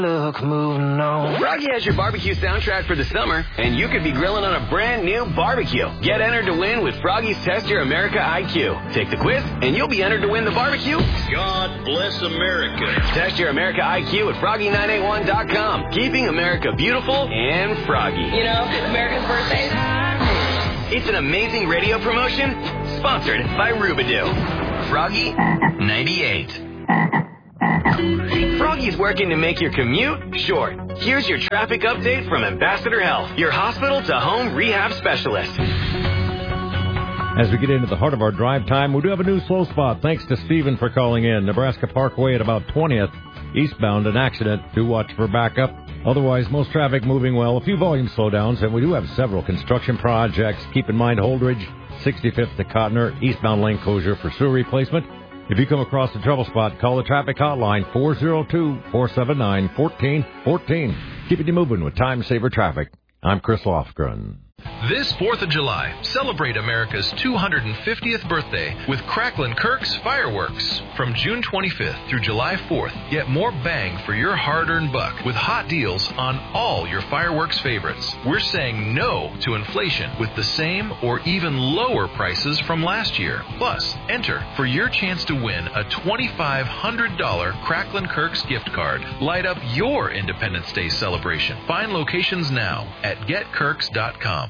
Look, moving on. Froggy has your barbecue soundtrack for the summer, and you could be grilling on a brand new barbecue. Get entered to win with Froggy's Test Your America IQ. Take the quiz, and you'll be entered to win the barbecue. God bless America. Test Your America IQ at Froggy981.com. Keeping America beautiful and froggy. You know, America's birthday. It's an amazing radio promotion sponsored by Rubidoo. Froggy 98. Froggy's working to make your commute short. Here's your traffic update from Ambassador Health, your hospital-to-home rehab specialist. As we get into the heart of our drive time, we do have a new slow spot. Thanks to Stephen for calling in. Nebraska Parkway at about 20th, eastbound, an accident. Do watch for backup. Otherwise, most traffic moving well. A few volume slowdowns, and we do have several construction projects. Keep in mind, Holdridge, 65th to Cotner, eastbound lane closure for sewer replacement. If you come across the trouble spot, call the traffic hotline 402-479-1414. Keeping you moving with Time Saver Traffic. I'm Chris Lofgren. This 4th of July, celebrate America's 250th birthday with Cracklin' Kirk's Fireworks. From June 25th through July 4th, get more bang for your hard-earned buck with hot deals on all your fireworks favorites. We're saying no to inflation with the same or even lower prices from last year. Plus, enter for your chance to win a $2,500 Cracklin' Kirk's gift card. Light up your Independence Day celebration. Find locations now at getkirks.com.